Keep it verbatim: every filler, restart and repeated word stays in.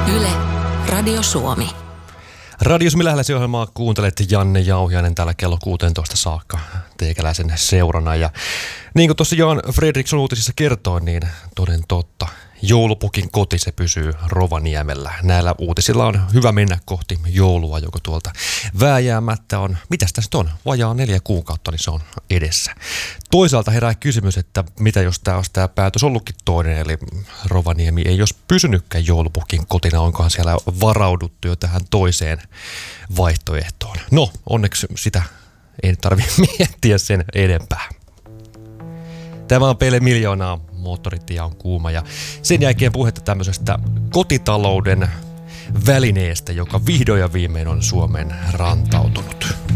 Yle, Radio Suomi. Radio Suomi Lähläsi-ohjelmaa kuuntelet Janne Jauhiainen täällä kello kuusitoista saakka teikäläisen seurana. Ja niin kuin tuossa Jan Fredriksson uutisissa kertoi, niin toden totta, joulupukin koti se pysyy Rovaniemellä. Näillä uutisilla on hyvä mennä kohti joulua, joka tuolta vääjäämättä on, mitäs tästä on, vajaa neljä kuukautta, niin se on edessä. Toisaalta herää kysymys, että mitä jos tämä olisi tämä päätös ollutkin toinen, eli Rovaniemi ei olisi pysynytkään joulupukin kotina, onkohan siellä varauduttu jo tähän toiseen vaihtoehtoon. No, onneksi sitä ei tarvitse miettiä sen enempää. Tämä on Pele Miljoonaa, moottoritie on kuuma ja sen jälkeen puhetta tämmöisestä kotitalouden välineestä, joka vihdoin ja viimein on Suomeen rantautunut.